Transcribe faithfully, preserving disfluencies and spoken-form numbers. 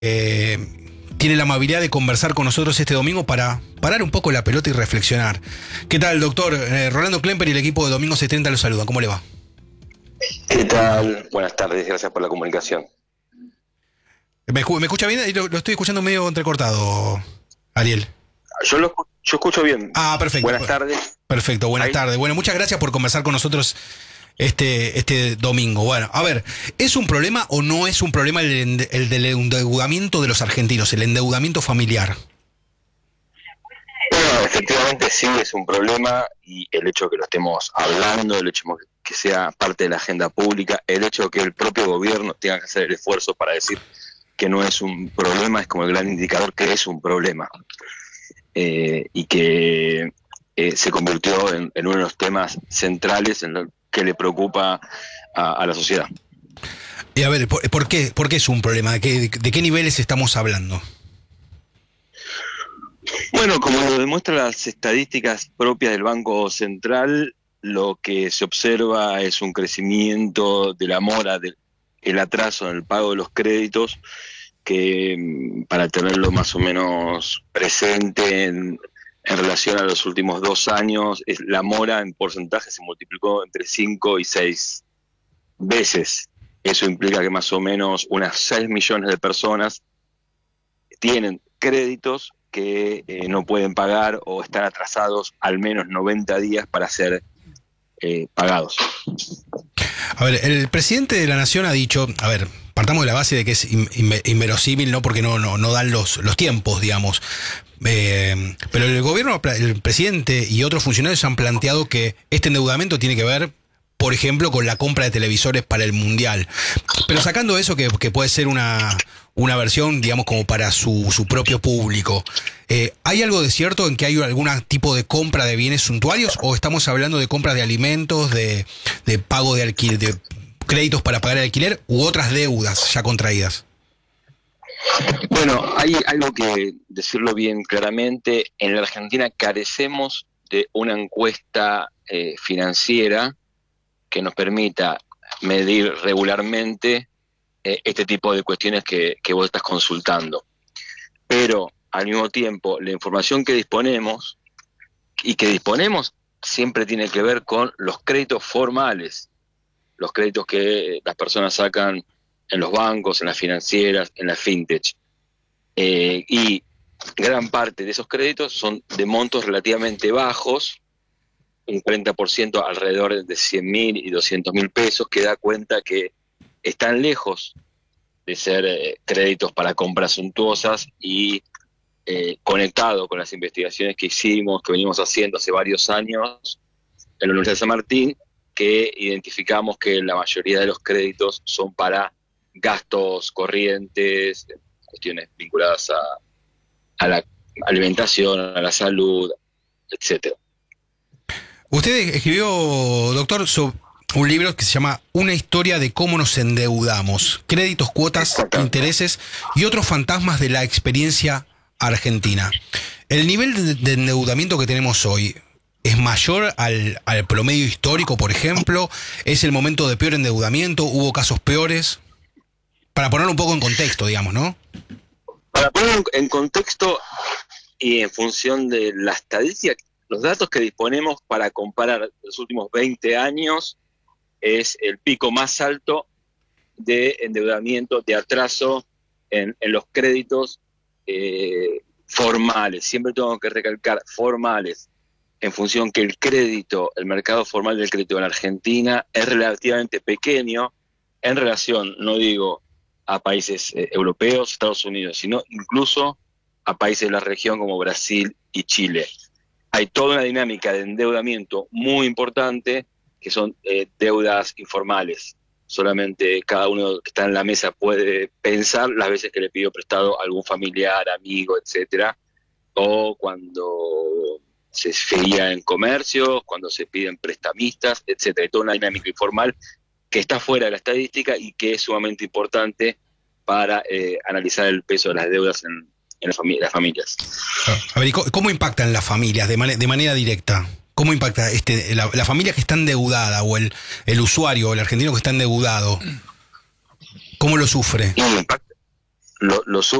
eh, tiene la amabilidad de conversar con nosotros este domingo para parar un poco la pelota y reflexionar. ¿Qué tal, doctor? Eh, Rolando Klemper y el equipo de Domingo setenta lo saludan. ¿Cómo le va? ¿Qué tal? Buenas tardes, gracias por la comunicación. ¿Me, ¿Me escucha bien? Lo, lo estoy escuchando medio entrecortado, Ariel. Yo lo yo escucho bien. Ah, perfecto. Buenas tardes. Perfecto, buenas Ahí. tardes. Bueno, muchas gracias por conversar con nosotros este, este domingo. Bueno, a ver, ¿es un problema o no es un problema el, el del endeudamiento de los argentinos, el endeudamiento familiar? Bueno, efectivamente sí es un problema, y el hecho de que lo estemos hablando, el hecho de que sea parte de la agenda pública, el hecho de que el propio gobierno tenga que hacer el esfuerzo para decir que no es un problema, es como el gran indicador que es un problema. Eh, y que eh, se convirtió en, en uno de los temas centrales en lo que le preocupa a, a la sociedad. Y a ver, ¿por, por qué, por qué es un problema? ¿De qué, de qué niveles estamos hablando? Bueno, como lo demuestran las estadísticas propias del Banco Central, lo que se observa es un crecimiento de la mora, del el atraso en el pago de los créditos, que para tenerlo más o menos presente en, en relación a los últimos dos años, es, la mora en porcentaje se multiplicó entre cinco y seis veces. Eso implica que más o menos unas seis millones de personas tienen créditos que eh, no pueden pagar o están atrasados al menos noventa días para ser eh, pagados. A ver, el presidente de la Nación ha dicho, a ver, partamos de la base de que es inverosímil, ¿no? Porque no, no, no dan los, los tiempos, digamos. Eh, pero el gobierno, el presidente y otros funcionarios han planteado que este endeudamiento tiene que ver, por ejemplo, con la compra de televisores para el Mundial. Pero sacando eso, que, que puede ser una, una versión, digamos, como para su, su propio público, eh, ¿hay algo de cierto en que hay algún tipo de compra de bienes suntuarios o estamos hablando de compra de alimentos, de, de pago de alquiler, de créditos para pagar el alquiler u otras deudas ya contraídas? Bueno, hay algo que decirlo bien claramente. En la Argentina carecemos de una encuesta eh, financiera que nos permita medir regularmente eh, este tipo de cuestiones que, que vos estás consultando. Pero al mismo tiempo, la información que disponemos y que disponemos siempre tiene que ver con los créditos formales, los créditos que las personas sacan en los bancos, en las financieras, en las fintech. Eh, y gran parte de esos créditos son de montos relativamente bajos, un cuarenta por ciento alrededor de cien mil y doscientos mil pesos, que da cuenta que están lejos de ser eh, créditos para compras suntuosas y eh, conectado con las investigaciones que hicimos, que venimos haciendo hace varios años en la Universidad de San Martín, que identificamos que la mayoría de los créditos son para gastos corrientes, cuestiones vinculadas a, a la alimentación, a la salud, etcétera. Usted escribió, doctor, sobre un libro que se llama Una historia de cómo nos endeudamos, créditos, cuotas, intereses y otros fantasmas de la experiencia argentina. ¿El nivel de, de endeudamiento que tenemos hoy es mayor al, al promedio histórico, por ejemplo? ¿Es el momento de peor endeudamiento? ¿Hubo casos peores? Para ponerlo un poco en contexto, digamos, ¿no? Para ponerlo en contexto y en función de la estadística, los datos que disponemos para comparar los últimos veinte años es el pico más alto de endeudamiento, de atraso en, en los créditos eh, formales. Siempre tengo que recalcar formales, en función que el crédito, el mercado formal del crédito en Argentina es relativamente pequeño en relación, no digo a países eh, europeos, Estados Unidos, sino incluso a países de la región como Brasil y Chile. Hay toda una dinámica de endeudamiento muy importante que son eh, deudas informales. Solamente cada uno que está en la mesa puede pensar las veces que le pidió prestado a algún familiar, amigo, etcétera, o cuando se fería en comercios, cuando se piden prestamistas, etcétera. Hay toda una dinámica informal que está fuera de la estadística y que es sumamente importante para eh, analizar el peso de las deudas en, en las, fami- las familias. A ver, ¿cómo impactan las familias de, man- de manera directa? ¿Cómo impacta este, la, la familia que está endeudada o el, el usuario o el argentino que está endeudado? ¿Cómo lo sufre? Y impacta, lo, lo